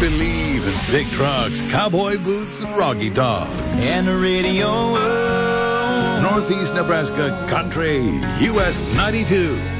believe in big trucks, cowboy boots, and Rocky Top. And the radio. Northeast Nebraska Country, US 92.